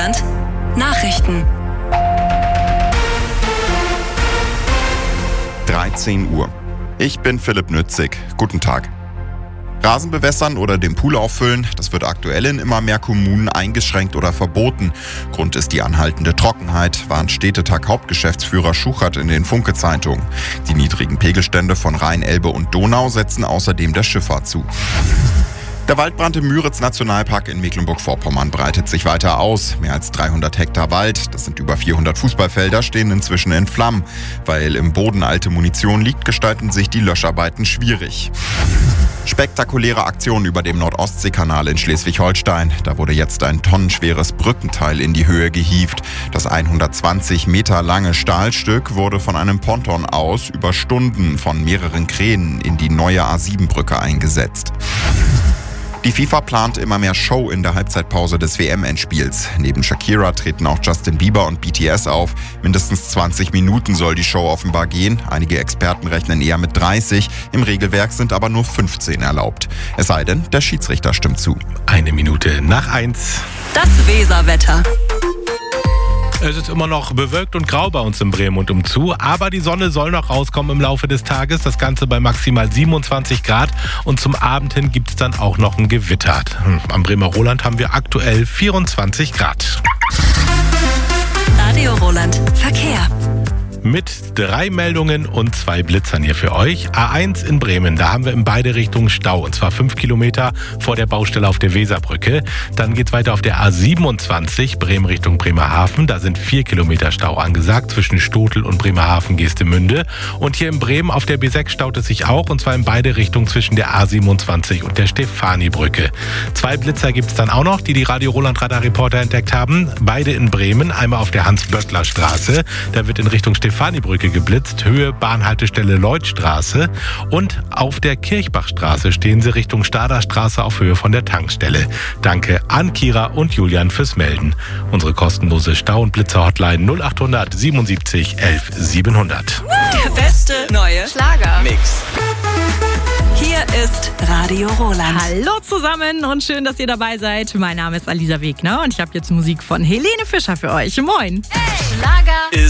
Roland. Nachrichten. 13 Uhr. Ich bin Philipp Nützig. Guten Tag. Rasen bewässern oder den Pool auffüllen, das wird aktuell in immer mehr Kommunen eingeschränkt oder verboten. Grund ist die anhaltende Trockenheit, warnt Städtetag-Hauptgeschäftsführer Schuchert in den Funke-Zeitungen. Die niedrigen Pegelstände von Rhein, Elbe und Donau setzen außerdem der Schifffahrt zu. Der Waldbrand im Müritz-Nationalpark in Mecklenburg-Vorpommern breitet sich weiter aus. Mehr als 300 Hektar Wald, das sind über 400 Fußballfelder, stehen inzwischen in Flammen. Weil im Boden alte Munition liegt, gestalten sich die Löscharbeiten schwierig. Spektakuläre Aktion über dem Nord-Ostsee-Kanal in Schleswig-Holstein. Da wurde jetzt ein tonnenschweres Brückenteil in die Höhe gehievt. Das 120 Meter lange Stahlstück wurde von einem Ponton aus über Stunden von mehreren Kränen in die neue A7-Brücke eingesetzt. Die FIFA plant immer mehr Show in der Halbzeitpause des WM-Endspiels. Neben Shakira treten auch Justin Bieber und BTS auf. Mindestens 20 Minuten soll die Show offenbar gehen. Einige Experten rechnen eher mit 30. Im Regelwerk sind aber nur 15 erlaubt. Es sei denn, der Schiedsrichter stimmt zu. 1:01. Das Weserwetter. Es ist immer noch bewölkt und grau bei uns in Bremen und umzu, aber die Sonne soll noch rauskommen im Laufe des Tages. Das Ganze bei maximal 27 Grad und zum Abend hin gibt es dann auch noch ein Gewitter. Am Bremer Roland haben wir aktuell 24 Grad. Radio Roland. Verkehr. Mit 3 Meldungen und 2 Blitzern hier für euch. A1 in Bremen, da haben wir in beide Richtungen Stau. Und zwar 5 Kilometer vor der Baustelle auf der Weserbrücke. Dann geht's weiter auf der A27, Bremen Richtung Bremerhaven. Da sind 4 Kilometer Stau angesagt zwischen Stotel und Bremerhaven-Geestemünde. Und hier in Bremen auf der B6 staut es sich auch. Und zwar in beide Richtungen zwischen der A27 und der Stefani-Brücke. 2 Blitzer gibt's dann auch noch, die Radio Roland Radar-Reporter entdeckt haben. Beide in Bremen, einmal auf der Hans-Böckler-Straße. Da wird in Richtung Stefani-Brücke geblitzt, Höhe Bahnhaltestelle Lloydstraße, und auf der Kirchbachstraße stehen sie Richtung Staderstraße auf Höhe von der Tankstelle. Danke an Kira und Julian fürs Melden. Unsere kostenlose Stau- und Blitzer-Hotline 0800 77 11 700. Der beste neue Schlager-Mix. Hier ist Radio Roland. Hallo zusammen und schön, dass ihr dabei seid. Mein Name ist Alisa Wegner und ich habe jetzt Musik von Helene Fischer für euch. Moin. Schlager ist